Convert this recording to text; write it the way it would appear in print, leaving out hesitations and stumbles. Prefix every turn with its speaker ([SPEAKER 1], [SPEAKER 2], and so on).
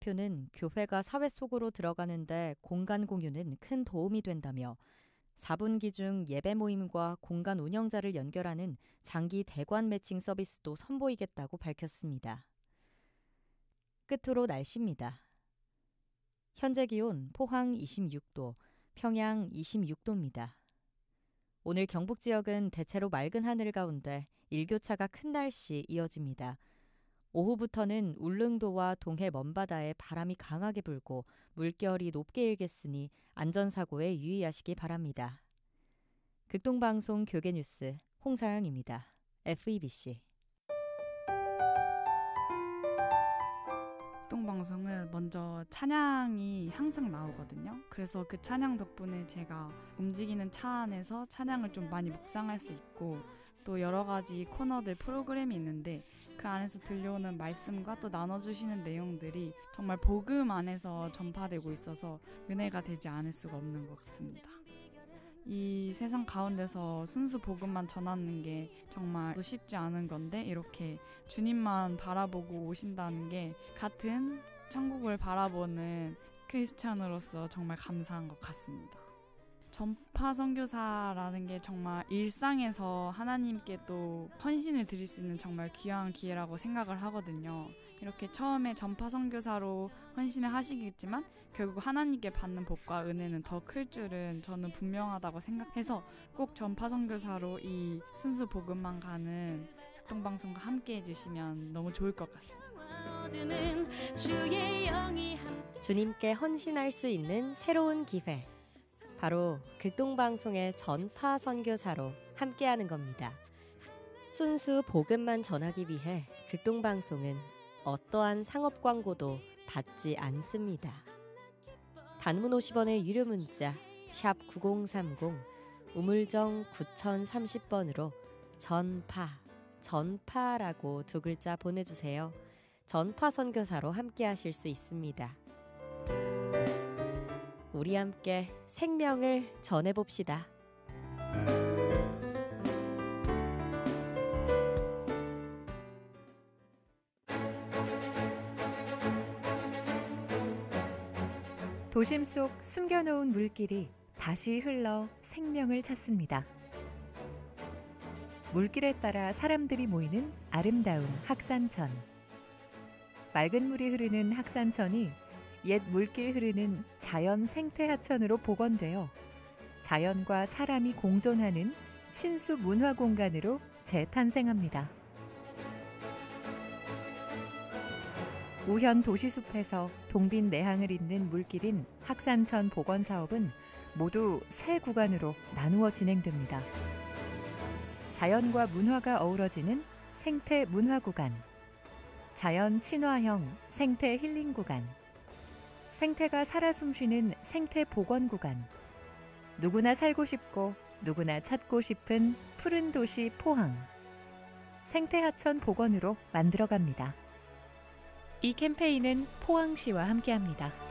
[SPEAKER 1] 대표는 교회가 사회 속으로 들어가는데 공간 공유는 큰 도움이 된다며 4분기 중 예배 모임과 공간 운영자를 연결하는 장기 대관 매칭 서비스도 선보이겠다고 밝혔습니다. 끝으로 날씨입니다. 현재 기온 포항 26도, 평양 26도입니다. 오늘 경북 지역은 대체로 맑은 하늘 가운데 일교차가 큰 날씨 이어집니다. 오후부터는 울릉도와 동해 먼바다에 바람이 강하게 불고 물결이 높게 일겠으니 안전사고에 유의하시기 바랍니다. 극동방송 교계뉴스 홍사영입니다. FEBC
[SPEAKER 2] 극동방송은 먼저 찬양이 항상 나오거든요. 그래서 그 찬양 덕분에 제가 움직이는 차 안에서 찬양을 좀 많이 묵상할 수 있고 또 여러 가지 코너들 프로그램이 있는데 그 안에서 들려오는 말씀과 또 나눠주시는 내용들이 정말 복음 안에서 전파되고 있어서 은혜가 되지 않을 수가 없는 것 같습니다. 이 세상 가운데서 순수 복음만 전하는 게 정말 쉽지 않은 건데 이렇게 주님만 바라보고 오신다는 게 같은 천국을 바라보는 크리스찬으로서 정말 감사한 것 같습니다. 전파 선교사라는 게 정말 일상에서 하나님께 또 헌신을 드릴 수 있는 정말 귀한 기회라고 생각을 하거든요. 이렇게 처음에 전파 선교사로 헌신을 하시겠지만 결국 하나님께 받는 복과 은혜는 더 클 줄은 저는 분명하다고 생각해서 꼭 전파 선교사로 이 순수 복음만 가는 극동방송과 함께 해주시면 너무 좋을 것 같습니다.
[SPEAKER 1] 주님께 헌신할 수 있는 새로운 기회, 바로 극동방송의 전파 선교사로 함께하는 겁니다. 순수 복음만 전하기 위해 극동방송은 어떠한 상업 광고도 받지 않습니다. 단문 50원의 유료 문자 샵 9030 우물정 9030번으로 전파라고 두 글자 보내주세요. 전파 선교사로 함께 하실 수 있습니다. 우리 함께 생명을 전해봅시다.
[SPEAKER 3] 도심 속 숨겨놓은 물길이 다시 흘러 생명을 찾습니다. 물길에 따라 사람들이 모이는 아름다운 학산천. 맑은 물이 흐르는 학산천이 옛 물길 흐르는 자연 생태 하천으로 복원되어 자연과 사람이 공존하는 친수 문화 공간으로 재탄생합니다. 우현 도시숲에서 동빈 내항을 잇는 물길인 학산천 복원 사업은 모두 세 구간으로 나누어 진행됩니다. 자연과 문화가 어우러지는 생태 문화 구간, 자연 친화형 생태 힐링 구간, 생태가 살아 숨쉬는 생태 복원 구간, 누구나 살고 싶고 누구나 찾고 싶은 푸른 도시 포항, 생태 하천 복원으로 만들어갑니다. 이 캠페인은 포항시와 함께합니다.